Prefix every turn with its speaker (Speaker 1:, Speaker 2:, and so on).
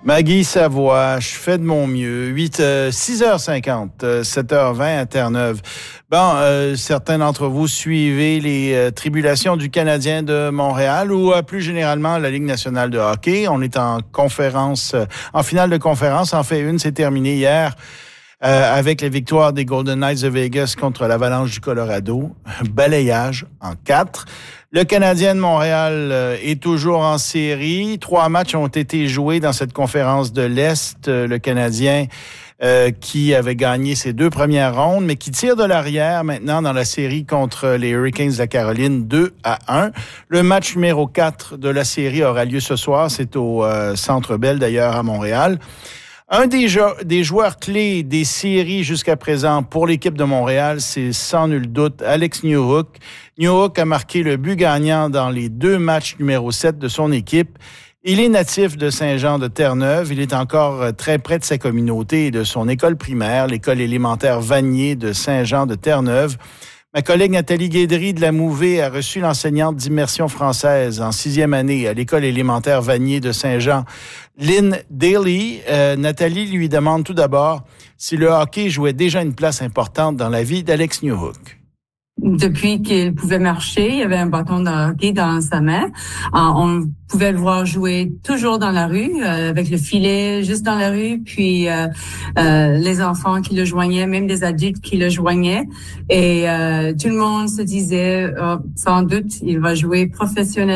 Speaker 1: Maggie Savoie, je fais de mon mieux. 6h50, 7h20 à Terre-Neuve. Bon, certains d'entre vous suivez les tribulations du Canadien de Montréal ou plus généralement la Ligue nationale de hockey. On est en conférence, en finale de conférence. En fait, une s'est terminée hier avec la victoire des Golden Knights de Vegas contre l'Avalanche du Colorado. Balayage en 4. Le Canadien de Montréal est toujours en série. 3 matchs ont été joués dans cette conférence de l'Est. Le Canadien qui avait gagné ses 2 premières rondes, mais qui tire de l'arrière maintenant dans la série contre les Hurricanes de la Caroline 2-1. Le match numéro 4 de la série aura lieu ce soir. C'est au Centre Bell, d'ailleurs, à Montréal. Un des joueurs clés des séries jusqu'à présent pour l'équipe de Montréal, c'est sans nul doute Alex Newhook. Newhook a marqué le but gagnant dans les 2 matchs numéro 7 de son équipe. Il est natif de Saint-Jean de Terre-Neuve. Il est encore très près de sa communauté et de son école primaire, l'école élémentaire Vanier de Saint-Jean de Terre-Neuve. Ma collègue Nathalie Guédry de la Mouvée a reçu l'enseignante d'immersion française en 6e année à l'école élémentaire Vanier de Saint-Jean, Lynn Daly. Nathalie lui demande tout d'abord si le hockey jouait déjà une place importante dans la vie d'Alex Newhook.
Speaker 2: Depuis qu'il pouvait marcher, il y avait un bâton de hockey dans sa main. On pouvait le voir jouer toujours dans la rue, avec le filet juste dans la rue, puis les enfants qui le joignaient, même des adultes qui le joignaient. Et tout le monde se disait, sans doute, il va jouer professionnellement